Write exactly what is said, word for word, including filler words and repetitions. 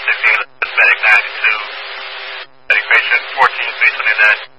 sixteen, medic nine two, medic patient fourteen, based on that.